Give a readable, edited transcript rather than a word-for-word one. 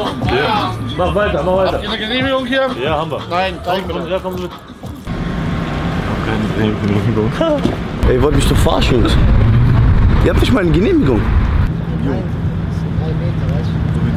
Ja. Mach weiter, mach weiter. Habt ihr eine Genehmigung hier? Ja, haben wir. Nein, zeig mir Ja, komm mit. Keine Genehmigung. Ey, ihr wollt mich doch verarschen. Ihr habt nicht mal eine Genehmigung. Nein, das sind 3 Meter, weißt du?